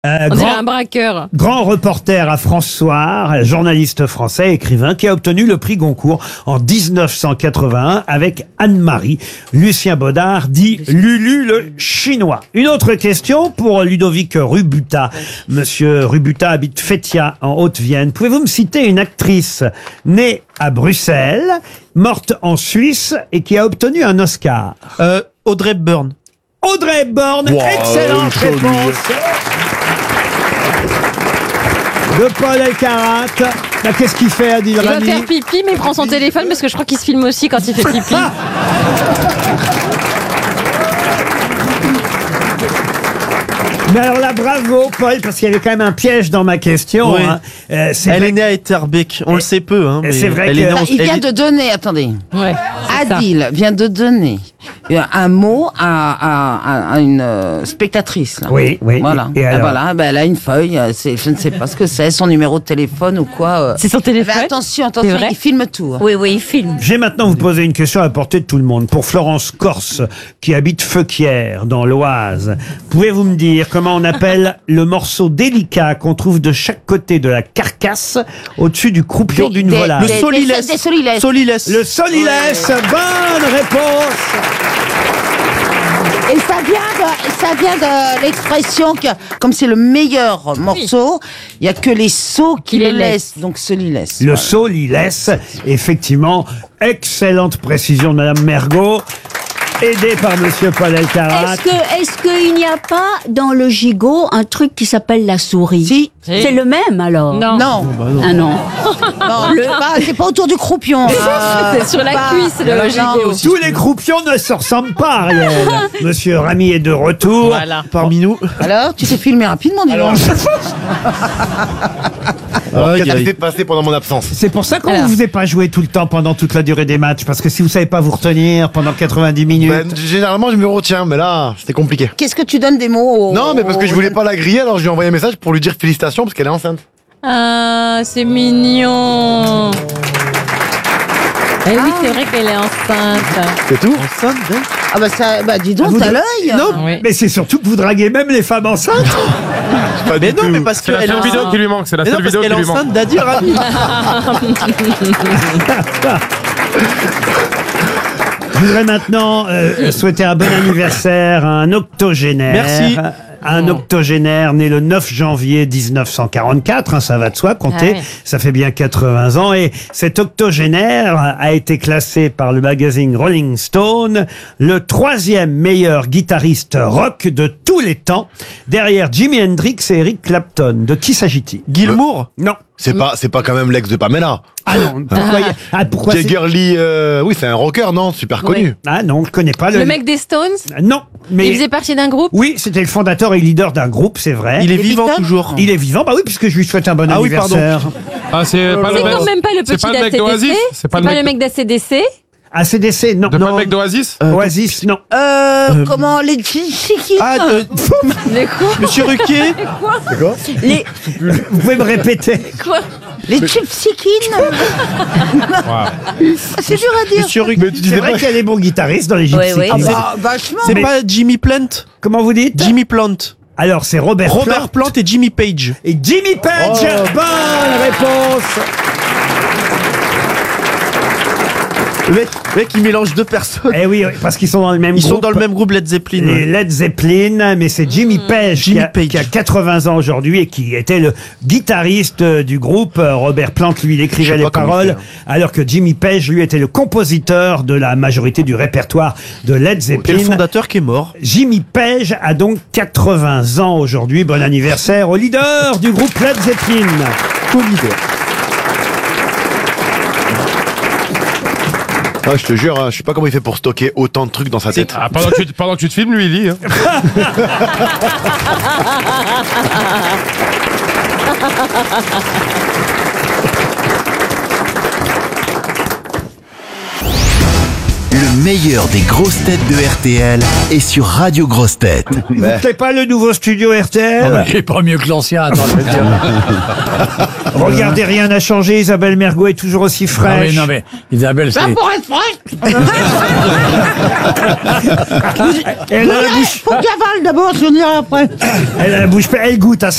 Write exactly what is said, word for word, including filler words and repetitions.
Euh, On dirait grand, un braqueur. grand reporter à France Soir, journaliste français, écrivain, qui a obtenu le prix Goncourt en dix-neuf cent quatre-vingt-un avec Anne-Marie. Lucien Baudard dit Lulu le Chinois. Une autre question pour Ludovic Rubuta. Monsieur Rubuta habite Fétia en Haute-Vienne. Pouvez-vous me citer une actrice née à Bruxelles, morte en Suisse et qui a obtenu un Oscar? Euh, Audrey Hepburn. Audrey Hepburn, Wow, excellente joli. réponse de Paul Elkarat. Bah, qu'est-ce qu'il fait, Adil Il va Rami? faire pipi, mais il prend son téléphone parce que je crois qu'il se filme aussi quand il fait pipi. Mais alors là, bravo, Paul, parce qu'il y avait quand même un piège dans ma question. Oui. Hein. Euh, c'est Elle vrai est née à Etterbeek. On le sait peu, hein. mais c'est vrai elle que- est née en- Bah, il elle vient est- de donner, attendez, Ouais. c'est ça. Adil vient de donner un mot à, à- à une euh, spectatrice. Là. Oui, oui. Voilà. Et alors voilà, ben, elle a une feuille, euh, c'est, je ne sais pas ce que c'est, son numéro de téléphone ou quoi. euh. C'est son téléphone. Mais attention, C'est attention, vrai il filme tout. hein. Oui, oui, il filme. Je vais maintenant vous poser une question à la portée de tout le monde. Pour Florence Corse, qui habite Feuquières, dans l'Oise, pouvez-vous me dire comment on appelle le morceau délicat qu'on trouve de chaque côté de la carcasse, au-dessus du croupion Des- d'une des- volaille? Le Des- solilès. des solilès. Solilès. Le solilès, bonne réponse. Et ça vient de, ça vient de l'expression que, comme c'est le meilleur morceau, il y a que les sots qui Qui le les laissent, donc solilès. Le Voilà. solilès, effectivement, excellente précision de Madame Mergot, aidée par Monsieur Paul Elkarat. Est-ce que, est-ce qu'il n'y a pas dans le gigot un truc qui s'appelle la souris? Si. C'est le même alors? Non. Non, Ah non. non, c'est pas, c'est pas autour du croupion. Euh, C'est sur la pas- cuisse, le non, gigot. Tous les croupions ne se ressemblent pas, Ariel. Monsieur Rami est de retour. Voilà. Parmi nous. Alors, tu t'es filmé rapidement, dis donc. Alors, Aïe, qu'est-ce qui aïe. s'est passé pendant mon absence? C'est pour ça qu'on Alors. ne vous a pas joué tout le temps pendant toute la durée des matchs. Parce que si vous savez pas vous retenir pendant quatre-vingt-dix minutes. Ben, généralement, je me retiens, mais là, c'était compliqué. Qu'est-ce que tu donnes des mots au- Non, mais parce que je au- voulais pas la griller, alors je lui ai envoyé un message pour lui dire félicitations parce qu'elle est enceinte. Ah, c'est mignon. Eh oui, c'est vrai qu'elle est enceinte. C'est tout? Enceinte, hein. Ah bah ça, bah dis Ah, donc, vous t'as de- l'œil. Non, Oui. Mais c'est surtout que vous draguez même les femmes enceintes. Pas mais du non, tout. mais parce C'est la qu'elle est seule vidéo enceinte. qui lui manque, c'est la Mais non, seule parce vidéo qu'elle qui est lui manque. enceinte d'Adil Rami. Je voudrais maintenant euh, souhaiter un bon anniversaire à un octogénaire. Merci. Un octogénaire né le neuf janvier dix-neuf cent quarante-quatre, hein, ça va de soi, comptez, Ah oui. ça fait bien quatre-vingts ans. Et cet octogénaire a été classé par le magazine Rolling Stone le troisième meilleur guitariste rock de tous les temps, derrière Jimi Hendrix et Eric Clapton. De qui s'agit-il? Gilmour. Non. C'est pas, c'est pas quand même l'ex de Pamela. Ah non. Pourquoi, y- ah, pourquoi c'est- Jagger Lee, euh, oui, c'est un rocker, non? Super connu. Ah non, je connais pas le... Le mec des Stones, Non, mais... il faisait partie d'un groupe. Oui, c'était le fondateur et leader d'un groupe, c'est vrai. Il est Les vivant Beatles toujours. Il est vivant, bah oui, puisque je lui souhaite un bon Ah oui, pardon. anniversaire. Ah, c'est pas C'est le quand même pas le c'est petit pas le mec d'A C D C. d'Oasis? C'est pas le mec le mec d'A C D C. A C D C, non. de pas non. le mec d'Oasis? Euh, Oasis, non. Euh, comment les chiquines Ah, euh, Les quoi? Monsieur Ruquier. C'est quoi? les, Vous pouvez me répéter. Quoi? les chipsikines. C'est dur à dire. Monsieur Ruquier. Mais tu C'est disais vrai pas. qu'il y a des bons guitaristes dans les Gypsy oui. Ah Kings. bah, vachement. C'est Mais- pas Jimmy Plant. Comment vous dites? Jimmy Plant. Alors, c'est Robert, Robert Plant Plant et Jimmy Page. et Jimmy Page. Oh. Bonne réponse. Le mec, le mec, il mélange deux personnes. Eh oui, oui, parce qu'ils sont dans le même Ils groupe. sont dans le même groupe Led Zeppelin. Les ouais. Led Zeppelin, mais c'est Jimmy Page, Jimmy qui, a, Page. qui a quatre-vingts ans aujourd'hui et qui était le guitariste euh, du groupe. Euh, Robert Plant, lui, il Je écrivait sais les pas comment il paroles, fait, hein. alors que Jimmy Page, lui, était le compositeur de la majorité du répertoire de Led Et le Zeppelin. fondateur qui est mort. Jimmy Page a donc quatre-vingts ans aujourd'hui. Bon anniversaire au leader du groupe Led Zeppelin. Co-leader. Ah, je te jure, hein, je sais pas comment il fait pour stocker autant de trucs dans sa tête. Ah, pendant, que tu, pendant que tu te filmes, lui, il lit. Hein. Le meilleur des grosses têtes de R T L est sur Radio Grosses Têtes. Vous plaît pas le nouveau studio R T L? Il est pas mieux que l'ancien, attends, je veux dire. Regardez, rien n'a changé. Isabelle Mergo est toujours aussi Non mais, fraîche. non mais, Isabelle, c'est... Pour être vrai, Elle a la bouche, faut que j'avale d'abord, je veux dire après. elle a la bouche, elle goûte à